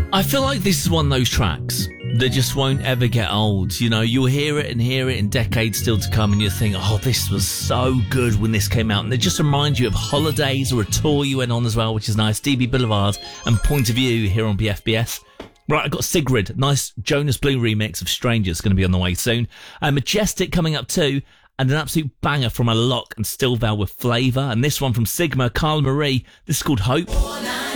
I feel like this is one of those tracks that just won't ever get old. You know, you'll hear it in decades still to come, and you'll think, oh, this was so good when this came out. And it just reminds you of holidays or a tour you went on as well, which is nice. DB Boulevard and Point of View here on BFBS. Right, I've got Sigrid, nice Jonas Blue remix of Strangers, going to be on the way soon. Majestic coming up too, and an absolute banger from a Lock and Stillvale with Flavour. And this one from Sigma, Carla Marie. This is called Hope.